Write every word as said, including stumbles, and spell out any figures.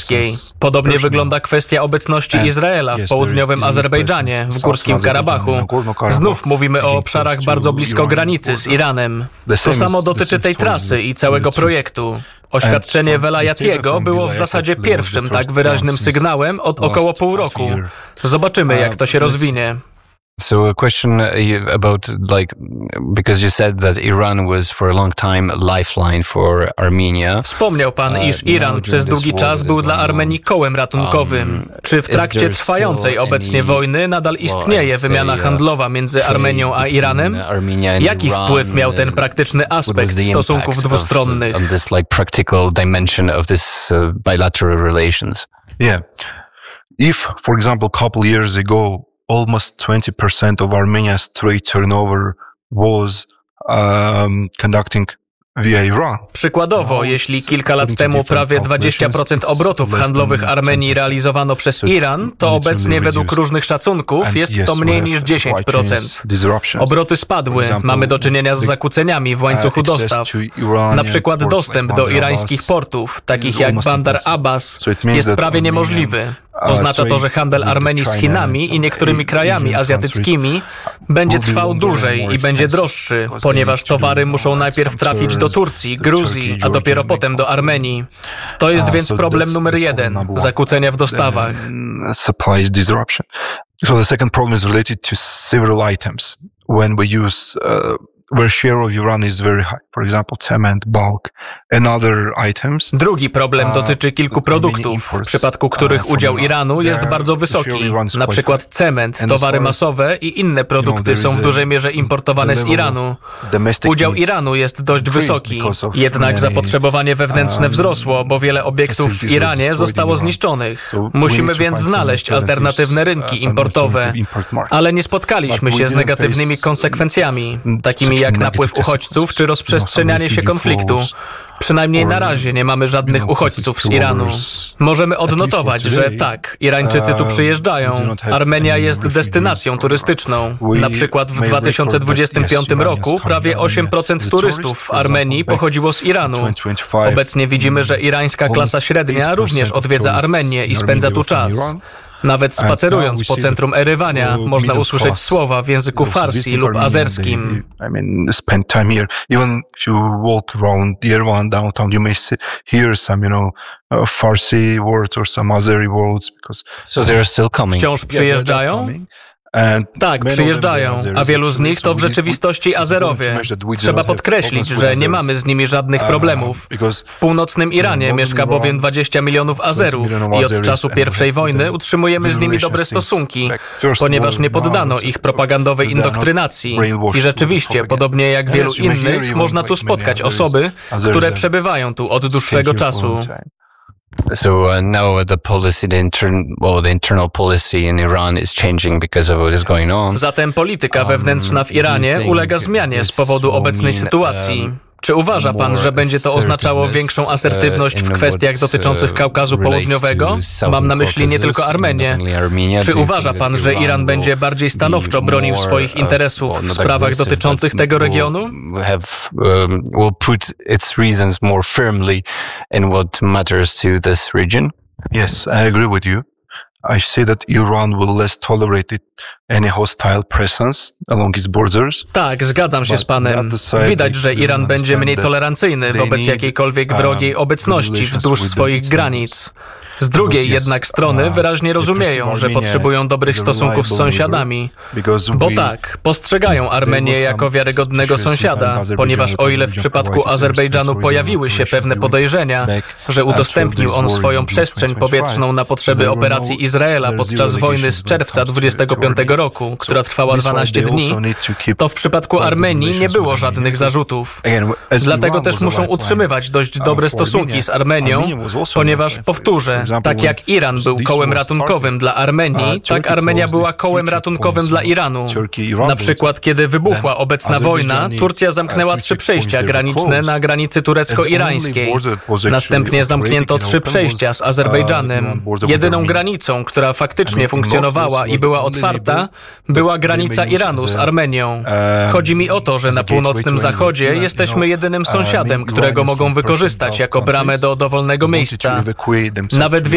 irańskiej. Podobnie wygląda kwestia obecności Izraela w południowym Azerbejdżanie, w Górskim Karabachu. Znów mówimy o obszarach bardzo blisko granicy z Iranem. To samo dotyczy tej trasy i całego projektu. Oświadczenie Velayatiego było w zasadzie pierwszym tak wyraźnym sygnałem od około pół roku. Zobaczymy, jak to się rozwinie. So a question about, like, because you said that Iran was for a long time a lifeline for Armenia. Wspomniał pan, iż Iran przez długi czas był dla Armenii kołem ratunkowym. Czy w trakcie trwającej obecnie wojny nadal istnieje wymiana handlowa między Armenią a Iranem? Jaki wpływ miał ten praktyczny aspekt stosunków dwustronnych? On this, like, practical dimension of this uh, bilateral relations. Yeah. If, for example, a couple years ago, almost twenty percent of Armenia's trade turnover was um, conducting via Iran. Przykładowo, jeśli kilka lat temu prawie dwadzieścia procent obrotów handlowych Armenii realizowano przez Iran, to obecnie według różnych szacunków jest to mniej niż dziesięć procent. Obroty spadły, mamy do czynienia z zakłóceniami w łańcuchu dostaw. Na przykład dostęp do irańskich portów, takich jak Bandar Abbas, jest prawie niemożliwy. Oznacza to, że handel Armenii z Chinami i niektórymi krajami azjatyckimi będzie trwał dłużej i będzie droższy, ponieważ towary muszą najpierw trafić do Turcji, Gruzji, a dopiero potem do Armenii. To jest więc problem numer jeden, zakłócenia w dostawach. Supplies disruption. So the second problem is related to several items. When we use uh, where share of Iran is very high, for example, cement, bulk, and other items. Drugi problem dotyczy kilku produktów, w przypadku których udział Iranu jest bardzo wysoki. Na przykład cement, towary masowe i inne produkty są w dużej mierze importowane z Iranu. Udział Iranu jest dość wysoki, jednak zapotrzebowanie wewnętrzne wzrosło, bo wiele obiektów w Iranie zostało zniszczonych. Musimy więc znaleźć alternatywne rynki importowe, ale nie spotkaliśmy się z negatywnymi konsekwencjami, takimi jak napływ uchodźców czy rozprzestrzenianie się konfliktu. Przynajmniej na razie nie mamy żadnych uchodźców z Iranu. Możemy odnotować, że tak, Irańczycy tu przyjeżdżają. Armenia jest destynacją turystyczną. Na przykład w dwa tysiące dwudziestym piątym roku prawie osiem procent turystów w Armenii pochodziło z Iranu. Obecnie widzimy, że irańska klasa średnia również odwiedza Armenię i spędza tu czas. Nawet spacerując po centrum Erywania można usłyszeć słowa w języku farsi lub azerskim. I mean, spend time here. Even if you walk around Yerevan downtown, you may hear some, you know, uh, Farsi words or some Azeri words because. So they're still coming. Wciąż przyjeżdżają? Tak, przyjeżdżają, a wielu z nich to w rzeczywistości Azerowie. Trzeba podkreślić, że nie mamy z nimi żadnych problemów. W północnym Iranie mieszka bowiem dwadzieścia milionów Azerów i od czasu pierwszej wojny utrzymujemy z nimi dobre stosunki, ponieważ nie poddano ich propagandowej indoktrynacji. I rzeczywiście, podobnie jak wielu innych, można tu spotkać osoby, które przebywają tu od dłuższego czasu. So uh, now the policy, the intern, well, the internal policy in Iran is changing because of what is going on. Zatem polityka wewnętrzna w Iranie ulega zmianie z powodu obecnej sytuacji. Czy uważa pan, że będzie to oznaczało większą asertywność w kwestiach dotyczących Kaukazu Południowego? Mam na myśli nie tylko Armenię. Czy uważa pan, że Iran będzie bardziej stanowczo bronił swoich interesów w sprawach dotyczących tego regionu? Will put its reasons more firmly in what matters to this region? Yes, I agree with you. I say that Iran will less tolerate any hostile presence along its borders. Tak, zgadzam się z panem. Widać, że Iran będzie mniej tolerancyjny wobec jakiejkolwiek wrogiej obecności wzdłuż swoich granic. Z drugiej jednak strony wyraźnie rozumieją, że potrzebują dobrych stosunków z sąsiadami. Bo tak, postrzegają Armenię jako wiarygodnego sąsiada, ponieważ o ile w przypadku Azerbejdżanu pojawiły się pewne podejrzenia, że udostępnił on swoją przestrzeń powietrzną na potrzeby operacji Izraela podczas wojny z czerwca dwudziestego piątego roku, która trwała dwanaście dni, to w przypadku Armenii nie było żadnych zarzutów. Dlatego też muszą utrzymywać dość dobre stosunki z Armenią, ponieważ, powtórzę, tak jak Iran był kołem ratunkowym dla Armenii, tak Armenia była kołem ratunkowym dla Iranu. Na przykład, kiedy wybuchła obecna wojna, Turcja zamknęła trzy przejścia graniczne na granicy turecko-irańskiej. Następnie zamknięto trzy przejścia z Azerbejdżanem. Jedyną granicą, która faktycznie funkcjonowała i była otwarta, była granica Iranu z Armenią. Chodzi mi o to, że na północnym zachodzie jesteśmy jedynym sąsiadem, którego mogą wykorzystać jako bramę do dowolnego miejsca. Nawet